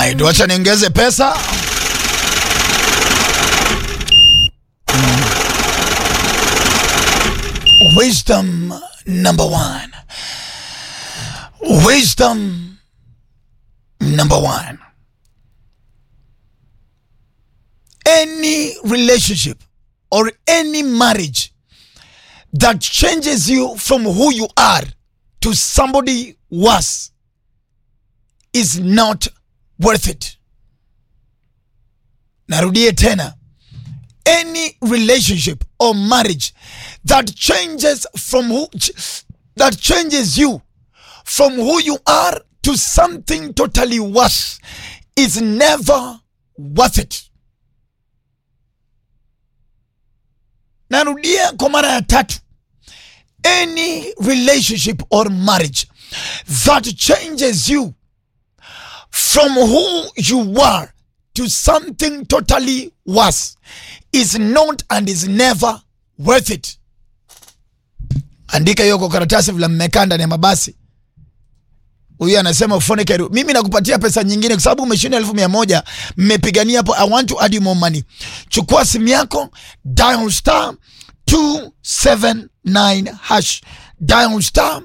Alright, wacha niongeze pesa. Wisdom number 1. Wisdom number 1. Any relationship or any marriage that changes you from who you are to somebody worse is not worth it. Narudie tena. Any relationship or marriage that changes you from who you are to something totally worse is never worth it. Narudia kwa mara ya tatu. Any relationship or marriage that changes you from who you are to something totally worse is not and is never worth it. Andika hiyo kwa karatasi vile mmekaa ndani ya mabasi. Huyu anasema ufoneke. Mimi nakupatia pesa nyingine kwa sababu umeshinda 1,100. Mmepigania hapo. I want to add you more money. Chukua simu yako, dial star 279 hash. Dial star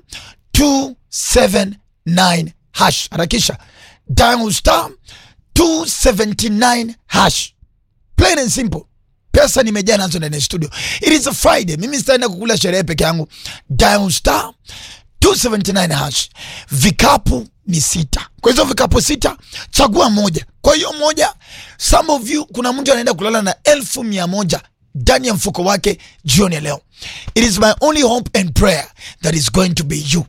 279 hash. Harakisha. Dial star 279 hash. Plain and simple. Pesa nimejaa nazo ndani ya studio. It is a Friday. Mimi sitaenda kukula sherehe peke yangu. Dial star 279 hash. Vikapu ni 6. Kwa hizo vikapu 6, chagua moja. Kwa hiyo moja, some of you, kuna mtu anaenda kulala na 1,100 ndani ya mfuko wake jioni leo. It is my only hope and prayer that is going to be you.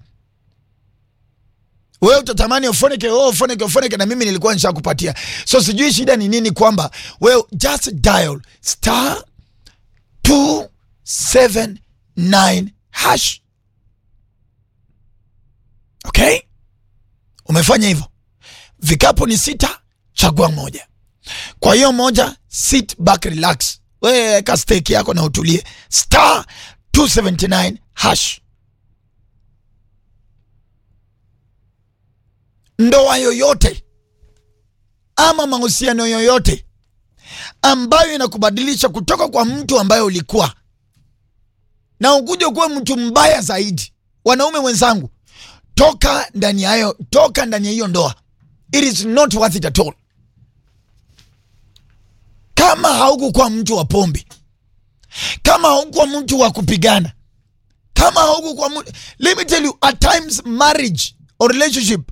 Wewe utatamani ufoneke na mimi nilikuwa nishakupatia. So sijui shida ni nini kwamba wewe just dial star 279 hash. Okay? Umefanya hivyo. Vikapu ni 6, chagua moja. Kwa hiyo moja, sit back, relax. Wewe ka stake yako na utulie. Star 279 hash. Ndoa yoyote ama mahusiano yoyote ambayo inakubadilisha kutoka kwa mtu ambaye ulikuwa na ukuje kuwa mtu mbaya zaidi, wanaume wenzangu, toka ndani ya hiyo ndoa. It is not worth it at all. Kama haukuwa mtu wa pombe, kama haukuwa mtu wa kupigana, kama haukuwa mtu, let me tell you, at times marriage or relationship,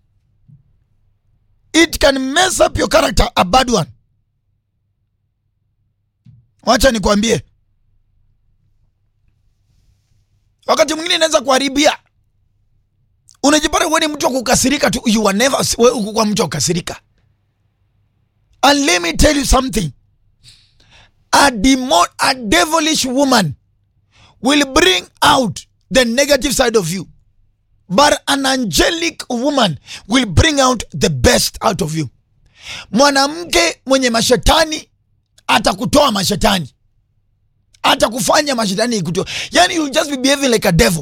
it can mess up your character, a bad one. Wacha nikwambie, wakati mwingine inaweza kuharibia. Unajipata wewe ni mtu wa kukasirika tu. You are never kwa mtu wa kukasirika. And let me tell you something. A devilish woman will bring out the negative side of you. But an angelic woman will bring out the best out of you. Mwanamke mwenye mashetani atakutoa mashetani. Atakufanya mashetani ikutoa. Yani you'll just be behaving like a devil.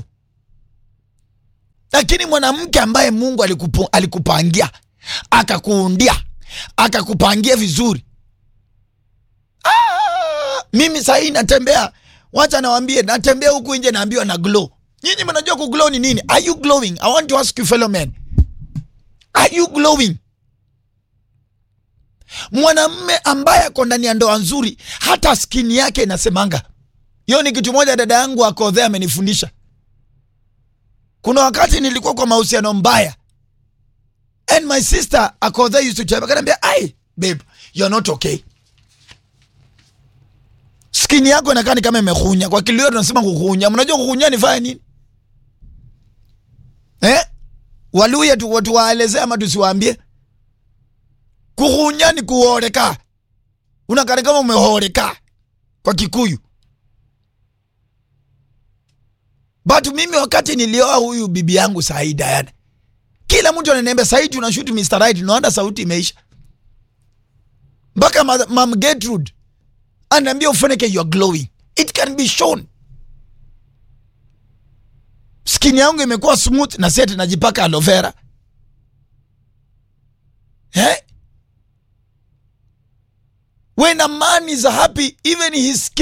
Lakini mwanamke ambaye Mungu alikupangia, akakuundia, akakupangia vizuri. Mimi sahi natembea, wacha nawaambie, natembea huku nje naambiwa na glow. Nyinyi mnajua ku glow ni nini? Are you glowing? I want to ask you fellow men. Are you glowing? Mwanamume ambaye ako ndani ya ndoa nzuri, hata skin yake inasemanga. Hiyo ni kitu moja dada yangu akodhe amenifundisha. Kuna wakati nilikuwa kwa mahusiano mbaya, and my sister akodhe used to tell me, akaniambia, "Ai, babe, you're not okay. Skin yako inakaa ni kama imehunya." Kwa kilio tunasema kuhunya. Mnajua kuhunya ni fanya nini? Waluya tu watu waelezea ama tusiwaambie. Kuhunya ni kuhoreka. Unakaa kama umehoreka kwa Kikuyu. But mimi wakati nilioa huyu bibi yangu Saida, yani kila mtu ananiambia, "Saidi unashoot Mr. Right." Naona sauti imeisha. Mpaka Mom Gertrude ananiambia, "Ufoneke, you are glowing." It can be shown. Skin yangu imekuwa smooth na sasa najipaka aloe vera. When a man is happy, even his